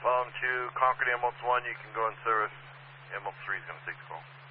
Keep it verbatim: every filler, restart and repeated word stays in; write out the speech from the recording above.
Bomb two, Concord ambulance one, you can go in service. Ambulance three is going to take the call.